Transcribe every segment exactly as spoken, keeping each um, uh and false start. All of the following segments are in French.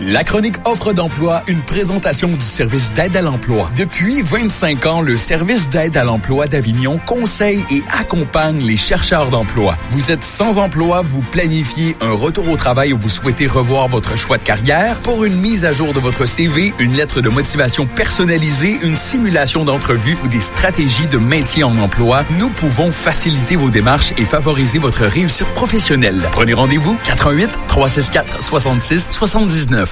La chronique Offre d'emploi, une présentation du service d'aide à l'emploi. Depuis vingt-cinq ans, le service d'aide à l'emploi d'Avignon conseille et accompagne les chercheurs d'emploi. Vous êtes sans emploi, vous planifiez un retour au travail ou vous souhaitez revoir votre choix de carrière? Pour une mise à jour de votre C V, une lettre de motivation personnalisée, une simulation d'entrevue ou des stratégies de maintien en emploi, nous pouvons faciliter vos démarches et favoriser votre réussite professionnelle. Prenez rendez-vous quatre un huit, trois six quatre, six six sept neuf.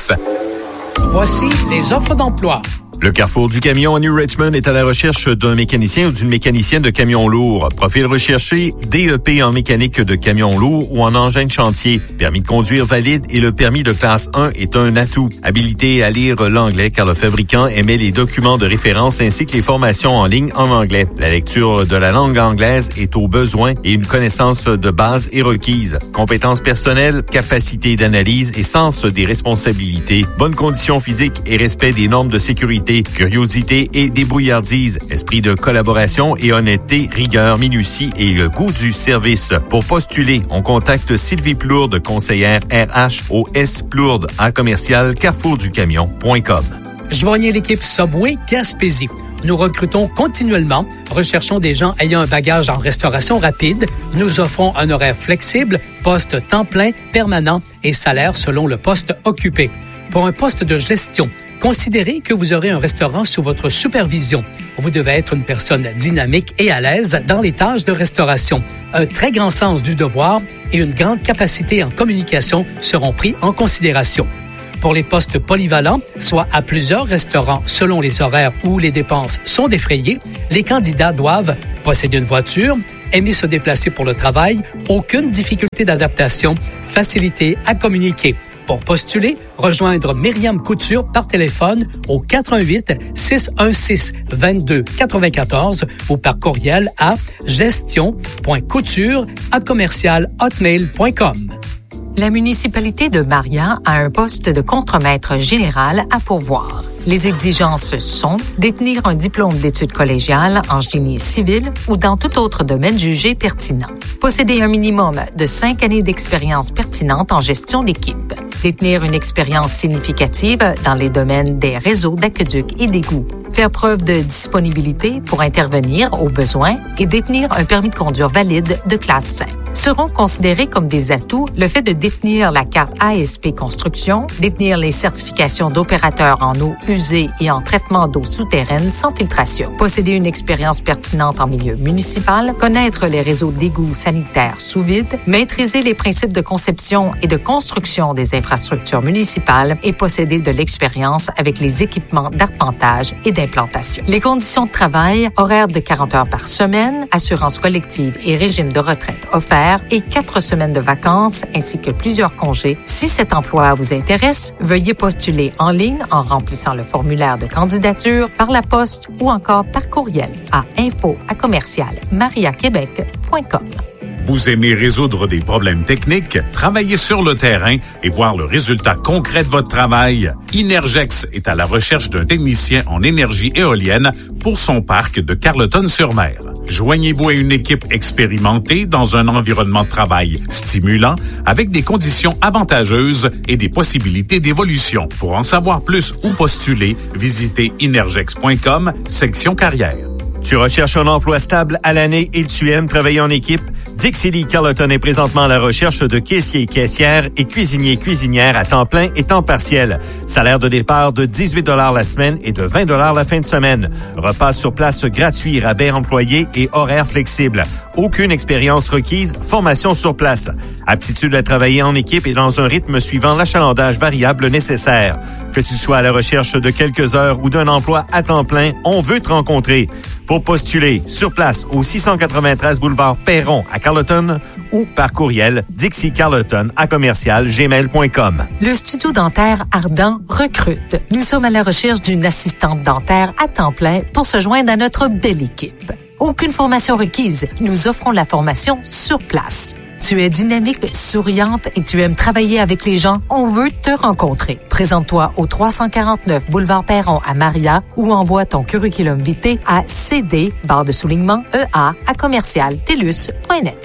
Voici les offres d'emploi. Le Carrefour du camion à New Richmond est à la recherche d'un mécanicien ou d'une mécanicienne de camion lourd. Profil recherché, D E P en mécanique de camion lourd ou en engin de chantier. Permis de conduire valide et le permis de classe un est un atout. Habilité à lire l'anglais car le fabricant émet les documents de référence ainsi que les formations en ligne en anglais. La lecture de la langue anglaise est au besoin et une connaissance de base est requise. Compétences personnelles, capacité d'analyse et sens des responsabilités, bonnes conditions physiques et respect des normes de sécurité, curiosité et débrouillardise, esprit de collaboration et honnêteté, rigueur, minutie et le goût du service. Pour postuler, on contacte Sylvie Plourde, conseillère R H au S Plourde à commercial carrefour du camion point com. Joignez l'équipe Subway Gaspésie. Nous recrutons continuellement, recherchons des gens ayant un bagage en restauration rapide. Nous offrons un horaire flexible, poste temps plein, permanent et salaire selon le poste occupé. Pour un poste de gestion, considérez que vous aurez un restaurant sous votre supervision. Vous devez être une personne dynamique et à l'aise dans les tâches de restauration. Un très grand sens du devoir et une grande capacité en communication seront pris en considération. Pour les postes polyvalents, soit à plusieurs restaurants selon les horaires où les dépenses sont défrayées, les candidats doivent posséder une voiture, aimer se déplacer pour le travail, aucune difficulté d'adaptation, facilité à communiquer. Pour postuler, rejoindre Myriam Couture par téléphone au quatre un huit, six un six, deux deux quatre quatre ou par courriel à gestion point couture à commercial hotmail point com. La municipalité de Maria a un poste de contremaître général à pourvoir. Les exigences sont détenir un diplôme d'études collégiales en génie civil ou dans tout autre domaine jugé pertinent. Posséder un minimum de cinq années d'expérience pertinente en gestion d'équipe. Détenir une expérience significative dans les domaines des réseaux d'aqueducs et d'égouts. Faire preuve de disponibilité pour intervenir au besoin et détenir un permis de conduire valide de classe cinq. Seront considérés comme des atouts le fait de détenir la carte A S P Construction, détenir les certifications d'opérateur en eau usée et en traitement d'eau souterraine sans filtration, posséder une expérience pertinente en milieu municipal, connaître les réseaux d'égouts sanitaires sous vide, maîtriser les principes de conception et de construction des infrastructures municipales et posséder de l'expérience avec les équipements d'arpentage et d'implantation. Les conditions de travail, horaires de quarante heures par semaine, assurance collective et régime de retraite offert et quatre semaines de vacances ainsi que plusieurs congés. Si cet emploi vous intéresse, veuillez postuler en ligne en remplissant le formulaire de candidature par la poste ou encore par courriel à info à commercial maria québec point com. Vous aimez résoudre des problèmes techniques, travailler sur le terrain et voir le résultat concret de votre travail? Inergex est à la recherche d'un technicien en énergie éolienne pour son parc de Carleton-sur-Mer. Joignez-vous à une équipe expérimentée dans un environnement de travail stimulant avec des conditions avantageuses et des possibilités d'évolution. Pour en savoir plus ou postuler, visitez inergex point com, section carrière. Tu recherches un emploi stable à l'année et tu aimes travailler en équipe? Dixie Lee Carleton est présentement à la recherche de caissiers, caissières et cuisiniers, cuisinières à temps plein et temps partiel. Salaire de départ de dix-huit dollars la semaine et de vingt dollars la fin de semaine. Repas sur place gratuit, rabais employés et horaires flexibles. Aucune expérience requise, formation sur place. Aptitude à travailler en équipe et dans un rythme suivant l'achalandage variable nécessaire. Que tu sois à la recherche de quelques heures ou d'un emploi à temps plein, on veut te rencontrer. Pour postuler, sur place au six cent quatre-vingt-treize boulevard Perron à Carleton ou par courriel dixie carleton à commercial gmail point com. Le studio dentaire Ardent recrute. Nous sommes à la recherche d'une assistante dentaire à temps plein pour se joindre à notre belle équipe. Aucune formation requise. Nous offrons la formation sur place. Tu es dynamique, souriante et tu aimes travailler avec les gens, on veut te rencontrer. Présente-toi au trois cent quarante-neuf boulevard Perron à Maria ou envoie ton curriculum vitae à cd, barre de soulignement, ea, à commercial telus point net.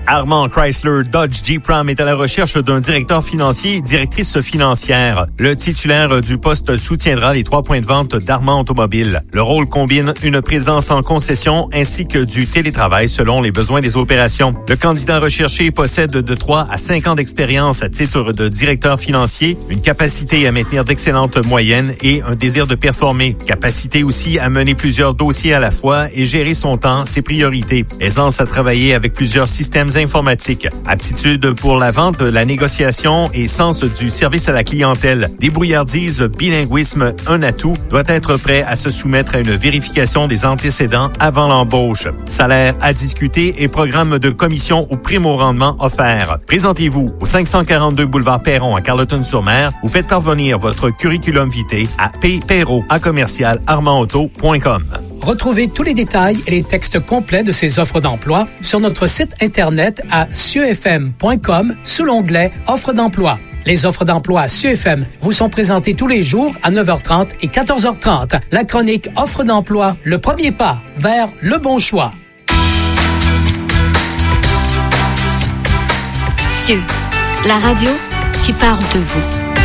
Armand Chrysler Dodge Jeep Ram est à la recherche d'un directeur financier, directrice financière. Le titulaire du poste soutiendra les trois points de vente d'Armand Automobile. Le rôle combine une présence en concession ainsi que du télétravail selon les besoins des opérations. Le candidat recherché possède de trois à cinq ans d'expérience à titre de directeur financier, une capacité à maintenir d'excellentes moyennes et un désir de performer. Capacité aussi à mener plusieurs dossiers à la fois et gérer son temps, ses priorités. Aisance à travailler avec plusieurs systèmes informatique. Aptitude pour la vente, la négociation et sens du service à la clientèle. Débrouillardise, bilinguisme, un atout, doit être prêt à se soumettre à une vérification des antécédents avant l'embauche. Salaire à discuter et programme de commission ou prime au rendement offert. Présentez-vous au cinq cent quarante-deux boulevard Perron à Carleton-sur-Mer ou faites parvenir votre curriculum vitae à p perrault à commercial armand auto point com. Retrouvez tous les détails et les textes complets de ces offres d'emploi sur notre site Internet à cieux f m point com sous l'onglet « Offres d'emploi ». Les offres d'emploi à Cieux F M vous sont présentées tous les jours à neuf heures trente et quatorze heures trente. La chronique « Offres d'emploi », le premier pas vers le bon choix. Cieux, la radio qui parle de vous.